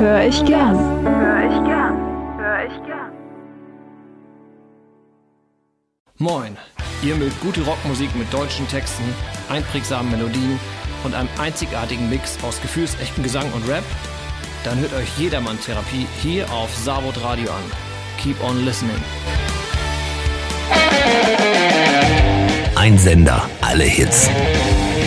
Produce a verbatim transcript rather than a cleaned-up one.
Hör ich gern. Hör ich gern. Hör ich gern. Moin, ihr mögt gute Rockmusik mit deutschen Texten, einprägsamen Melodien und einem einzigartigen Mix aus gefühlsechtem Gesang und Rap? Dann hört euch Jedermann Therapie hier auf Savod Radio an. Keep on listening. Ein Sender, alle Hits.